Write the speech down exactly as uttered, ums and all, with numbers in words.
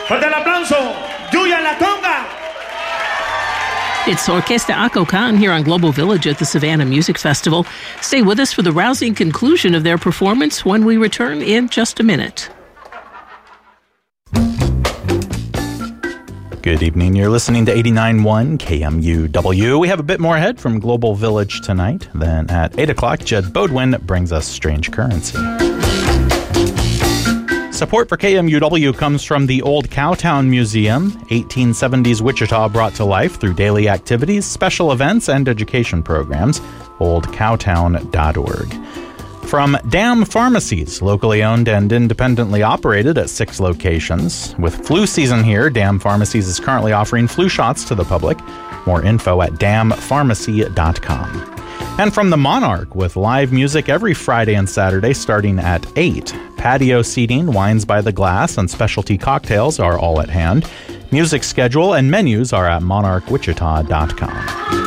Fuerte el aplauso, Yuya La Conga. It's Orquesta Ako Khan here on Global Village at the Savannah Music Festival. Stay with us for the rousing conclusion of their performance when we return in just a minute. Good evening. You're listening to eighty-nine point one K M U W. We have a bit more ahead from Global Village tonight. Then at eight o'clock, Jed Bodwin brings us Strange Currency. Support for K M U W comes from the Old Cowtown Museum, eighteen seventies Wichita brought to life through daily activities, special events, and education programs. old cowtown dot org. From Dam Pharmacies, locally owned and independently operated at six locations. With flu season here, Dam Pharmacies is currently offering flu shots to the public. More info at dam pharmacy dot com. And from the Monarch, with live music every Friday and Saturday starting at eight. Patio seating, wines by the glass, and specialty cocktails are all at hand. Music schedule and menus are at monarch wichita dot com.